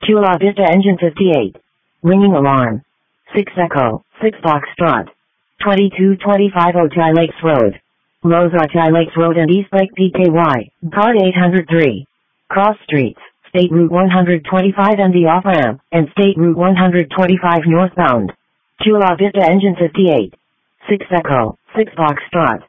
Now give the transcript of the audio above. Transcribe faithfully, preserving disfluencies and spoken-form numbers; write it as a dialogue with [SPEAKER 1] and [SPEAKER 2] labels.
[SPEAKER 1] Chula Vista engine fifty-eight. Ringing alarm. six Echo, six Foxtrot. twenty-two twenty-five Otay Lakes Road. Los Otay Lakes Road and East Lake P K Y, card eight hundred three. Cross streets, State Route one twenty-five and the off-ramp, and State Route one twenty-five northbound. Chula Vista engine fifty-eight. six Echo, six Foxtrot.